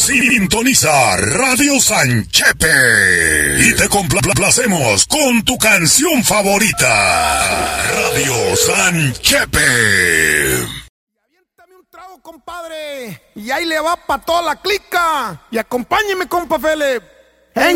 Sintoniza Radio Sanchepe y te complacemos con tu canción favorita. Radio Sanchepe. Aviéntame un trago, compadre, y ahí le va pa' toda la clica. Y acompáñeme, compa Fele.